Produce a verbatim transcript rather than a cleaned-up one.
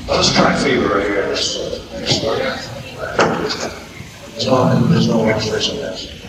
Let's try fever right here. There's no, there's no illustration of this.